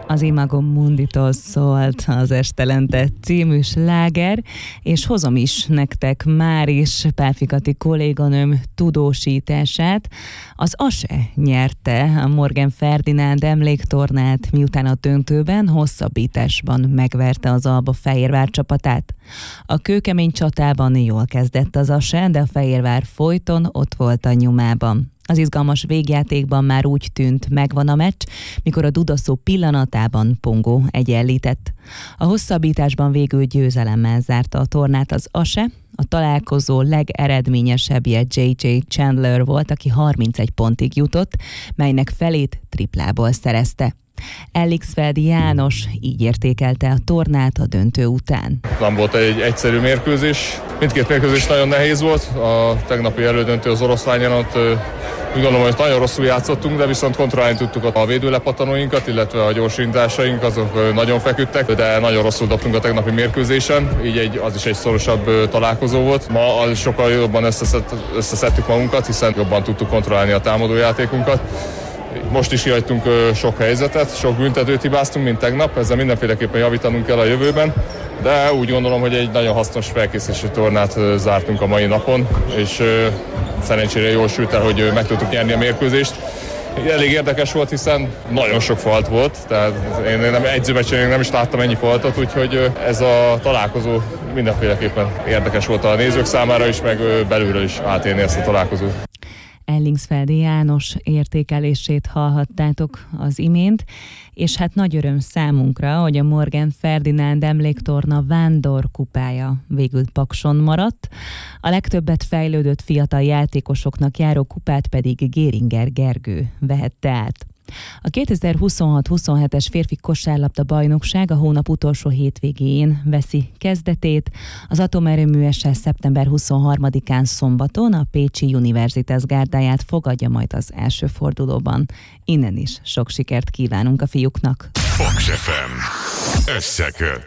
Az Imago Munditól szólt az Estelente című sláger, és hozom is nektek már is Pálfikati kolléganőm tudósítását. Az ASE nyerte a Morgan Ferdinánd emléktornát, miután a döntőben hosszabbításban megverte az Alba Fehérvár csapatát. A kőkemény csatában jól kezdett az ASE, de a Fehérvár folyton ott volt a nyomában. Az izgalmas végjátékban már úgy tűnt, megvan a meccs, mikor a dudaszó pillanatában Pongó egyenlített. A hosszabbításban végül győzelemmel zárta a tornát az ASE. A találkozó legeredményesebbje J.J. Chandler volt, aki 31 pontig jutott, melynek felét triplából szerezte. Elixfeldi János így értékelte a tornát a döntő után. Nem volt egy egyszerű mérkőzés. Mindkét mérkőzés nagyon nehéz volt. A tegnapi elődöntő az oroszlányon ott úgy gondolom, hogy nagyon rosszul játszottunk, de viszont kontrollálni tudtuk a védőlepattanóinkat, illetve a gyorsintásaink, azok nagyon feküdtek, de nagyon rosszul dobtunk a tegnapi mérkőzésen, így az is egy szorosabb találkozó volt. Ma sokkal jobban összeszedtük magunkat, hiszen jobban tudtuk kontrollálni a támadójátékunkat. Most is kihagytunk sok helyzetet, sok büntetőt hibáztunk, mint tegnap, ezzel mindenféleképpen javítanunk kell a jövőben, de úgy gondolom, hogy egy nagyon hasznos felkészülési tornát zártunk a mai napon, és szerencsére jól sült el, hogy meg tudtuk nyerni a mérkőzést. Elég érdekes volt, hiszen nagyon sok falt volt, tehát én edzőmeccsen nem is láttam ennyi faltot, úgyhogy ez a találkozó mindenféleképpen érdekes volt a nézők számára is, meg belülről is átélni ezt a találkozót. Elixfeldi János értékelését hallhattátok az imént, és hát nagy öröm számunkra, hogy a Morgan Ferdinánd emléktorna Vándor kupája végül Pakson maradt, a legtöbbet fejlődött fiatal játékosoknak járó kupát pedig Géringer Gergő vehette át. A 2026-27-es férfi kosárlabda bajnokság a hónap utolsó hétvégén veszi kezdetét. Az Atomerőmű SL szeptember 23-án szombaton a Pécsi Universitas gárdáját fogadja majd az első fordulóban. Innen is sok sikert kívánunk a fiúknak. Fox FM összeköt.